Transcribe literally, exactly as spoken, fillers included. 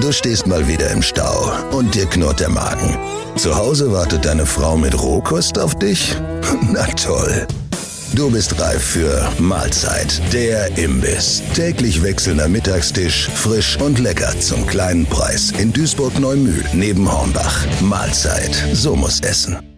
Du stehst mal wieder im Stau und dir knurrt der Magen. Zu Hause wartet deine Frau mit Rohkost auf dich? Na toll. Du bist reif für Mahlzeit, der Imbiss. Täglich wechselnder Mittagstisch, frisch und lecker zum kleinen Preis. In Duisburg-Neumühl neben Hornbach. Mahlzeit, so muss essen.